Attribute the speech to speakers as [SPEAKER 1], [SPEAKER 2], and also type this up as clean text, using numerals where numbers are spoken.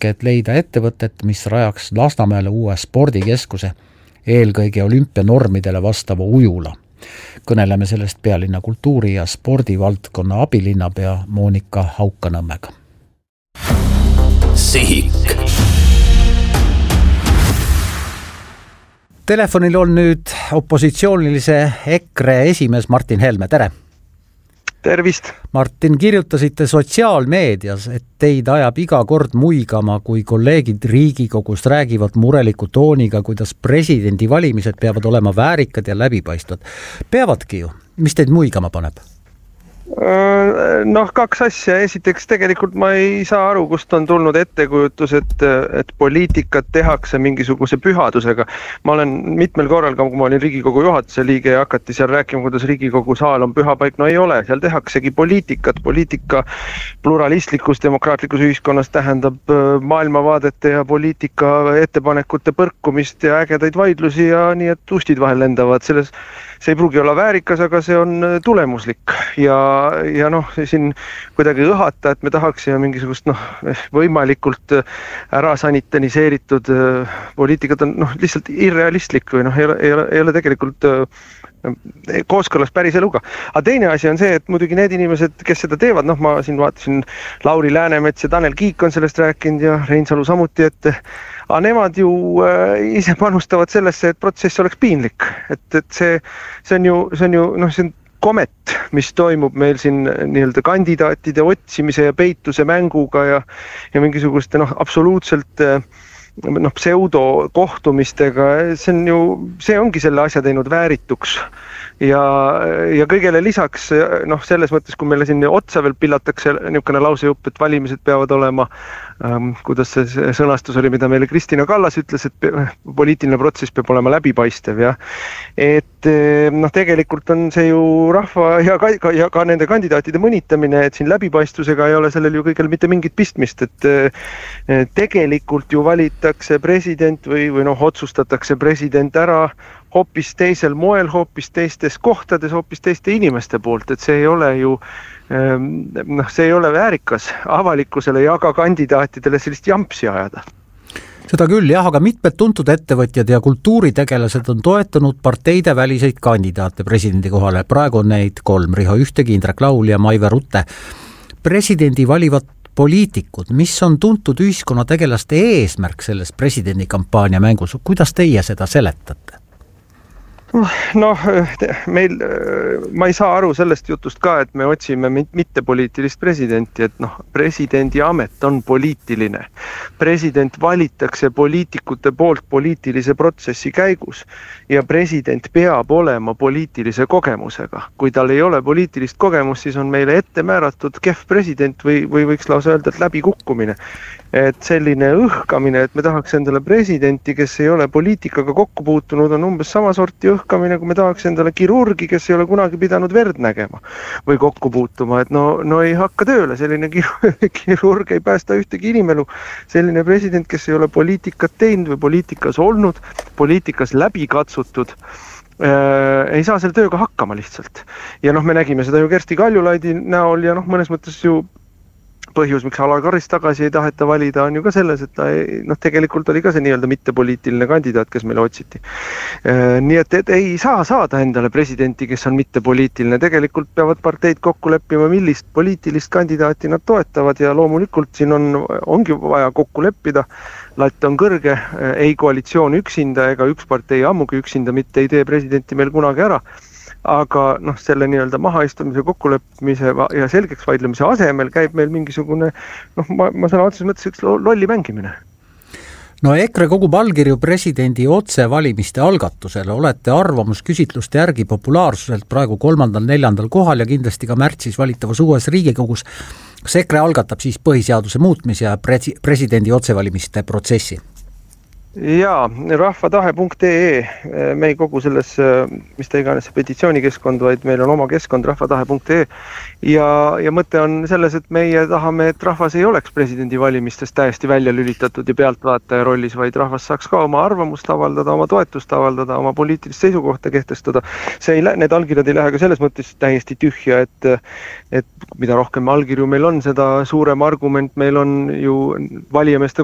[SPEAKER 1] raske, et leida ettevõtet, mis rajaks Lasnamäele uue spordikeskuse, eelkõige olümpianormidele vastava ujula. Kõneleme sellest pealinna kultuuri- ja spordivaldkonna abilinnapea Monika Haukanõmmega.
[SPEAKER 2] Sihik.
[SPEAKER 1] Telefonil on nüüd opositsioonilise EKRE esimees Martin Helme, tere!
[SPEAKER 3] Tervist!
[SPEAKER 1] Martin, kirjutasite sotsiaalmeedias, et teid ajab iga kord muigama, kui kolleegid Riigikogust räägivad mureliku tooniga, kuidas presidendivalimised peavad olema väärikad ja läbipaistvad. Peavadki ju. Mis teid muigama paneb?
[SPEAKER 3] Noh, kaks asja. Esiteks tegelikult ma ei saa aru, kust on tulnud ettekujutus, et poliitikat tehakse mingisuguse pühadusega. Ma olen mitmel korral, kui ma olin Riigikogu juhatuse liige ja hakati seal rääkima, kuidas Riigikogu saal on pühapaik. No ei ole, seal tehaksegi poliitikat. Poliitika pluralistlikus demokraatlikus ühiskonnas tähendab maailmavaadete ja poliitika ettepanekute põrkumist ja ägedaid vaidlusi ja nii, et ustid vahel lendavad. See ei pruugi olla väärikas, aga see on tulemuslik ja noh, siin kuidagi õhata, et me tahaksime mingisugust võimalikult ära sanitaniseeritud poliitikat on lihtsalt irrealistlik või ei ole tegelikult kooskõlas päris eluga. Aga teine asi on see, et muidugi need inimesed, kes seda teevad, ma siin vaatasin Lauri Läänemets ja Tanel Kiik on sellest rääkinud ja Reinsalu samuti, aga nemad ju ise panustavad sellesse, et protsess oleks piinlik. Et see on ju komet, mis toimub meil siin nii-öelda kandidaatide otsimise ja peituse mänguga ja mingisuguste absoluutselt pseudo kohtumistega. See ongi selle asja teinud väärituks. Ja kõigele lisaks, selles mõttes, kui meile siin otsa veel pillatakse niisugune lausejupp, et valimised peavad olema, kuidas see sõnastus oli, mida meile Kristina Kallas ütles, et poliitiline protsess peab olema läbipaistev. Et tegelikult on see ju rahva ja ka nende kandidaatide mõnitamine, et siin läbipaistvusega ei ole sellel ju kõigel mitte mingit pistmist, et tegelikult ju valitakse president või otsustatakse president ära hoopis teisel moel, hoopis teistes kohtades, hoopis teiste inimeste poolt, et see ei ole ju see ei ole väärikas avalikkusele ja ka kandidaatidele sellist jampsi ajada.
[SPEAKER 1] Seda küll, jah, aga mitmed tuntud ettevõtjad ja kultuuritegelased on toetanud parteide väliseid kandidaate presidendi kohale. Praegu on neid 3, Riho Ühtegi, Indrek Laul ja Maive Rutte. Presidendi valivad poliitikud, mis on tuntud ühiskonnategelaste eesmärk selles presidendi kampaania mängus. Kuidas teie seda seletate?
[SPEAKER 3] Ma ei saa aru sellest jutust ka, et me otsime mittepoliitilist presidenti, et presidendi amet on poliitiline. President valitakse poliitikute poolt poliitilise protsessi käigus ja president peab olema poliitilise kogemusega. Kui tal ei ole poliitilist kogemust, siis on meile ette määratud kehv president või võiks lausa öelda, et läbikukkumine. Et selline õhkamine, et me tahaks endale presidenti, kes ei ole poliitikaga kokku puutunud, on umbes sama sorti õhkamine, kui me tahaks endale kirurgi, kes ei ole kunagi pidanud verd nägema või kokku puutuma. Et ei hakka tööle, selline kirurg ei päästa ühtegi inimelu. Selline president, kes ei ole poliitikat teinud või poliitikas olnud, poliitikas läbi katsutud, ei saa selle tööga hakkama lihtsalt. Ja me nägime seda ju Kersti Kaljulaidi näol ja mõnes mõttes ju põhjus, miks Alar Karis tagasi ei taheta valida, on ju ka selles, et ta tegelikult oli ka see nii-öelda mittepoliitiline kandidaat, kes meile otsiti. Nii et ei saa saada endale presidenti, kes on mittepoliitiline. Tegelikult peavad parteid kokku leppima, millist poliitilist kandidaati nad toetavad ja loomulikult siin ongi vaja kokku leppida. Latt on kõrge, ei koalitsioon üksinda ega üks partei ammugi üksinda mitte ei tee presidenti meil kunagi ära. Aga selle nii-öelda mahaistumise, kokkuleppimise ja selgeks vaidlemise asemel käib meil mingisugune, ma saan otseses mõttes üks lolli mängimine.
[SPEAKER 1] EKRE kogub allkirju presidendi otsevalimiste algatusele. Olete arvamusküsitluste järgi populaarsuselt praegu 3.-4. kohal ja kindlasti ka märtsis valitavas uues Riigikogus. Kas EKRE algatab siis põhiseaduse muutmise ja presidendi otsevalimiste protsessi?
[SPEAKER 3] Jaa, rahvatahe.ee, me ei kogu selles, mis ta iganes petitsioonikeskkond, vaid meil on oma keskkond rahvatahe.ee ja mõte on selles, et meie tahame, et rahvas ei oleks presidendi valimistest täiesti välja lülitatud ja pealtvaataja rollis, vaid rahvas saaks ka oma arvamust avaldada, oma toetust avaldada, oma poliitilist seisukohta kehtestada. Need allkirjad ei lähe ka selles mõttes täiesti tühja, et mida rohkem allkirju meil on, seda suurem argument meil on ju valijameeste